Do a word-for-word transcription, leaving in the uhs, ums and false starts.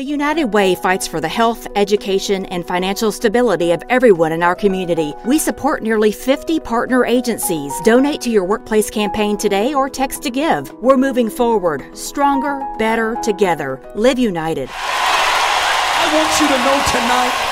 The United Way fights for the health, education, and financial stability of everyone in our community. We support nearly fifty partner agencies. Donate to your workplace campaign today or text to give. We're moving forward, stronger, better, together. Live United. I want you to know tonight